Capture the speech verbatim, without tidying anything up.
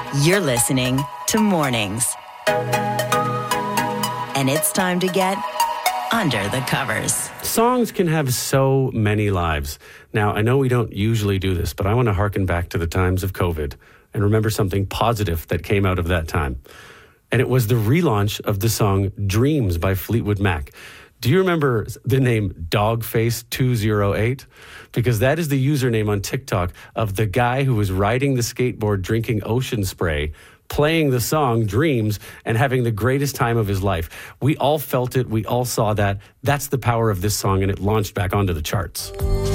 You're listening to Mornings. And it's time to get under the covers. Songs can have so many lives. Now, I know we don't usually do this, but I want to harken back to the times of COVID and remember something positive that came out of that time. And it was the relaunch of the song Dreams by Fleetwood Mac. Do you remember the name Dogface two oh eight? Because that is the username on TikTok of the guy who was riding the skateboard, drinking ocean spray, playing the song Dreams, and having the greatest time of his life. We all felt it. We all saw that. That's the power of this song, and it launched back onto the charts.